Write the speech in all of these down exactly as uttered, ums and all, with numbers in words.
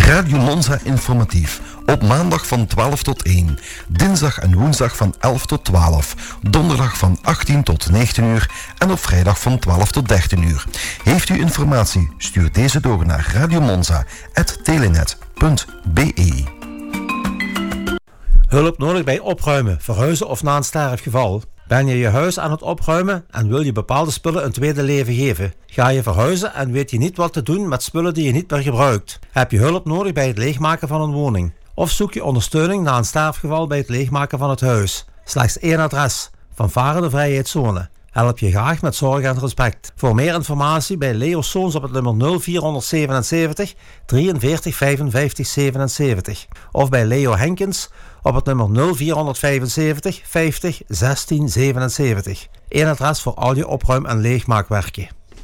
Radio Monza informatief. Op maandag van twaalf tot één. Dinsdag en woensdag van elf tot twaalf. Donderdag van achttien tot negentien uur. En op vrijdag van twaalf tot dertien uur. Heeft u informatie? Stuur deze door naar radiomonza at telenet punt b e. Hulp nodig bij opruimen, verhuizen of na een sterfgeval? Ben je je huis aan het opruimen en wil je bepaalde spullen een tweede leven geven? Ga je verhuizen en weet je niet wat te doen met spullen die je niet meer gebruikt? Heb je hulp nodig bij het leegmaken van een woning? Of zoek je ondersteuning na een sterfgeval bij het leegmaken van het huis? Slechts één adres: Fanfare de Vrijheidszone. Help je graag met zorg en respect. Voor meer informatie bij Leo Soons op het nummer nul vier zevenenzeventig drieënveertig vijfenvijftig zevenenzeventig. Of bij Leo Henkens op het nummer nul vier vijfenzeventig vijftig zestien zevenenzeventig. Eén adres voor al je opruim- en leegmaakwerken.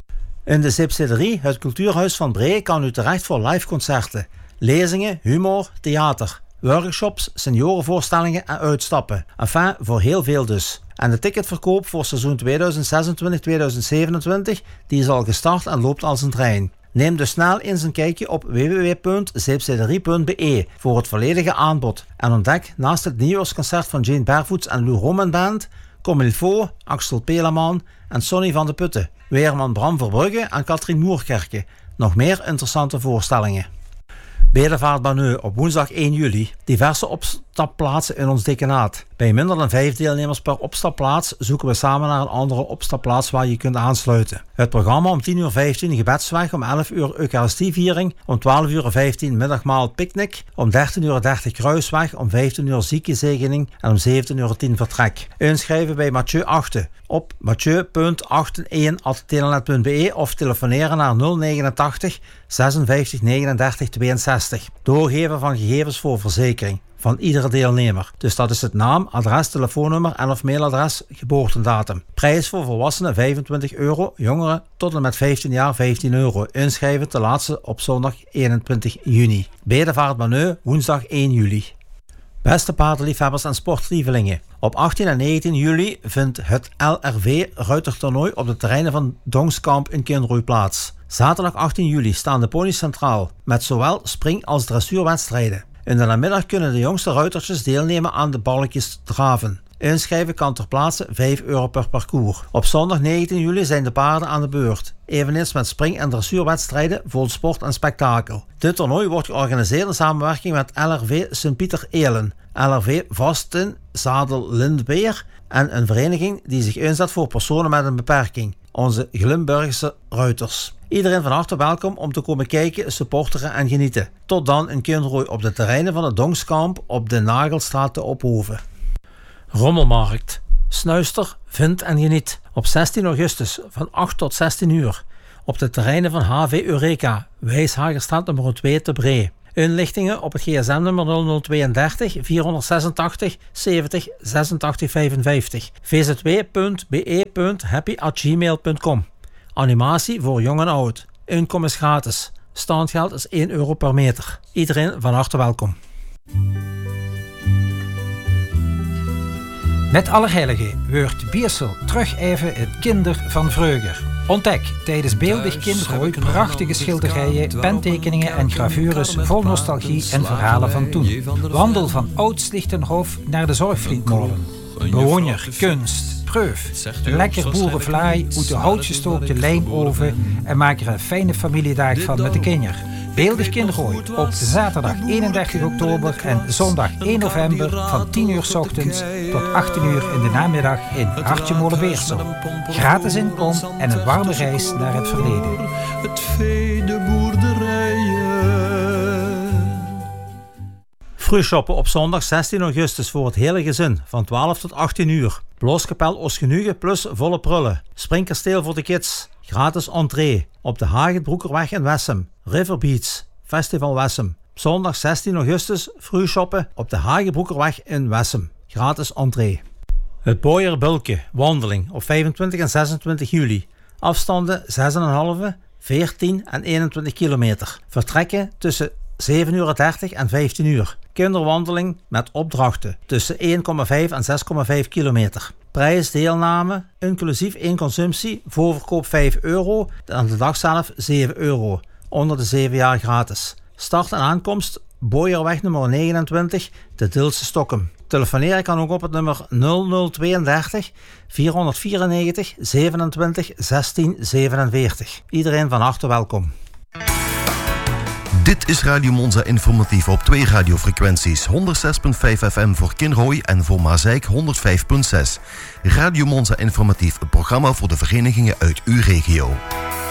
In de Zipsederie, het Cultuurhuis van Bree, kan u terecht voor liveconcerten, lezingen, humor, theater, workshops, seniorenvoorstellingen en uitstappen. Enfin, voor heel veel dus. En de ticketverkoop voor seizoen tweeduizend zesentwintig tweeduizend zevenentwintig die is al gestart en loopt als een trein. Neem dus snel eens een kijkje op w w w punt zeepsederie punt b e voor het volledige aanbod. En ontdek naast het nieuwjaarsconcert van Jane Barefoots en Lou Roman Band, Comme il faut, Axel Pelaman en Sonny van de Putten, Weerman Bram Verbrugge en Katrien Moerkerke. Nog meer interessante voorstellingen. Bedevaart Baneu op woensdag één juli. Diverse opstapplaatsen in ons dekenaat. Bij minder dan vijf deelnemers per opstapplaats zoeken we samen naar een andere opstapplaats waar je kunt aansluiten. Het programma om tien uur vijftien gebedsweg, om elf uur eucharistieviering, om twaalf uur vijftien middagmaal picknick, om dertien uur dertig kruisweg, om vijftien uur ziekenzegening en om zeventien uur tien vertrek. Inschrijven bij Mathieu Achten op mathieu punt achtendertig at telenet punt b e of telefoneren naar nul negenentachtig zesenvijftig negenendertig tweeënzestig. Doorgeven van gegevens voor verzekering van iedere deelnemer. Dus dat is het naam, adres, telefoonnummer en of mailadres, geboortedatum. Prijs voor volwassenen vijfentwintig euro, jongeren tot en met vijftien jaar vijftien euro. Inschrijven te laatste op zondag eenentwintig juni. Bedevaart Baneu, woensdag één juli. Beste paardenliefhebbers en sportlievelingen. Op achttien en negentien juli vindt het L R V ruitertoernooi op de terreinen van Dongskamp in Kinrooi plaats. Zaterdag achttien juli staan de ponies centraal, met zowel spring- als dressuurwedstrijden. In de namiddag kunnen de jongste ruitertjes deelnemen aan de balkjes draven. Inschrijven kan ter plaatse vijf euro per parcours. Op zondag negentien juli zijn de paarden aan de beurt. Eveneens met spring- en dressuurwedstrijden vol sport en spektakel. Dit toernooi wordt georganiseerd in samenwerking met L R V Sint-Pieter-Elen, L R V Vasten Zadel Lindbeer en een vereniging die zich inzet voor personen met een beperking, onze Glimburgse ruiters. Iedereen van harte welkom om te komen kijken, supporteren en genieten. Tot dan in Kinrooi op de terreinen van het Dongskamp op de Nagelstraat te Ophoven. Rommelmarkt. Snuister, vind en geniet. Op zestien augustus van acht tot zestien uur. Op de terreinen van H V Eureka, Wijshagerstraat nummer twee te Bree. Inlichtingen op het gsm-nummer nul nul tweeëndertig vierhonderdzesentachtig zeventig zesentachtig vijfenvijftig. v z w punt b e punt happy at gmail punt com. Animatie voor jong en oud. Inkomen is gratis. Standgeld is één euro per meter. Iedereen van harte welkom. Met Allerheiligen wordt Biersel terug even het kinder van vroeger. Ontdek tijdens Beeldig Kindergooi prachtige schilderijen, pentekeningen en gravures vol nostalgie en verhalen van toen. Wandel van Oud-Slichtenhof naar de Zorgvriendmolen. Bewonder, kunst, proef, lekker boerenvlaai uit de houtgestookte lijmoven en maak er een fijne familiedag van met de kinderen. Beeldig Kindergooi op zaterdag eenendertig oktober en zondag één november van tien uur 's ochtends tot achttien uur in de namiddag in Hartje Molenbeersel. Gratis inkom en een warme reis naar het verleden. Het vee, de boerderijen. Vroegshoppen op zondag zestien augustus voor het hele gezin van twaalf tot achttien uur. Blooskapel Oostgenuge plus volle prullen. Springkasteel voor de kids. Gratis entree op de Hagenbroekerweg in Wessem. River Beach, Festival Wessem. Zondag zestien augustus vroegshoppen op de Hagenbroekerweg in Wessem. Gratis entree. Het Boyer Bulke wandeling op vijfentwintig en zesentwintig juli. Afstanden zes komma vijf, veertien en eenentwintig kilometer. Vertrekken tussen zeven uur dertig en vijftien uur. Kinderwandeling met opdrachten tussen één komma vijf en zes komma vijf kilometer. Prijs deelname, inclusief één consumptie, voorverkoop vijf euro en de dag zelf zeven euro. Onder de zeven jaar gratis. Start en aankomst Booierweg nummer negenentwintig, te Dilse Stokkum. Telefoneren kan ook op het nummer nul nul tweeëndertig vierhonderdvierennegentig zevenentwintig zestien zevenenveertig. Iedereen van harte welkom. Dit is Radio Monza Informatief op twee radiofrequenties. honderdzes komma vijf F M voor Kinrooi en voor Mazeik honderdvijf komma zes. Radio Monza Informatief, een programma voor de verenigingen uit uw regio.